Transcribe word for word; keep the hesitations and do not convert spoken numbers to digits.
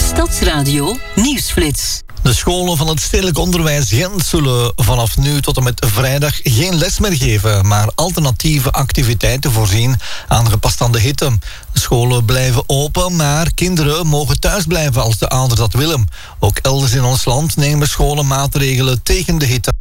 Stadsradio Nieuwsflits. De scholen van het stedelijk onderwijs Gent zullen vanaf nu tot en met vrijdag geen les meer geven, maar alternatieve activiteiten voorzien, aangepast aan de hitte. De scholen blijven open, maar kinderen mogen thuis blijven als de ouders dat willen. Ook elders in ons land nemen scholen maatregelen tegen de hitte.